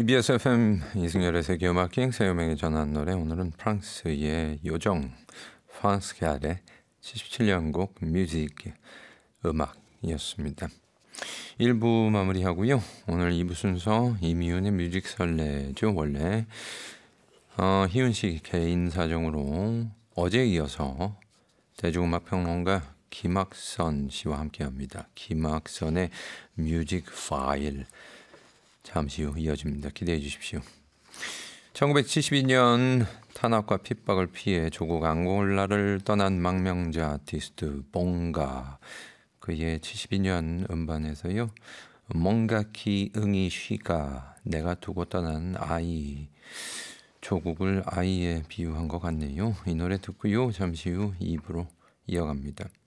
EBS FM 이승열의 세계음악여행 세요명에 전한 노래, 오늘은 프랑스의 요정 프랑스 갸의 77년 곡 뮤직 음악이었습니다. 1부 마무리하고요. 오늘 2부 순서 이미윤의 뮤직 설레죠. 원래 희윤 씨 개인 사정으로 어제에 이어서 대중음악 평론가 김학선 씨와 함께합니다. 김학선의 뮤직 파일 잠시 후 이어집니다. 기대해 주십시오. 1972년 탄압과 핍박을 피해 조국 앙골라를 떠난 망명자 아티스트 봉가, 그의 72년 음반에서요, 몽가키 응이 쉬가, 내가 두고 떠난 아이, 조국을 아이에 비유한 것 같네요. 이 노래 듣고요, 잠시 후 2부로 이어갑니다.